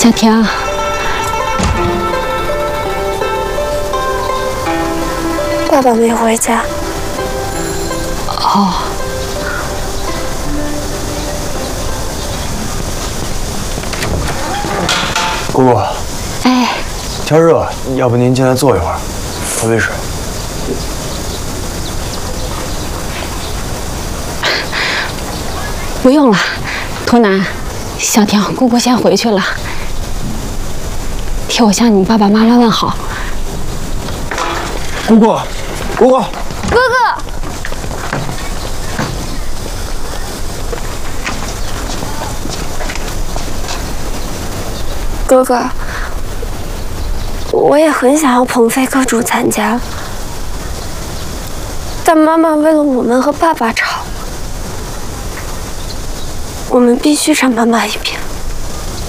小婷， 爸爸没回家。 哦， 姑姑， 哎， 天热，要不您进来坐一会儿，喝杯水。 不用了，图南，小婷，姑姑先回去了。替我向你爸爸妈妈问好。 姑姑，姑姑， 哥哥，哥哥，我也很想要鹏飞阁主参加，但妈妈为了我们和爸爸吵，我们必须让妈妈一边。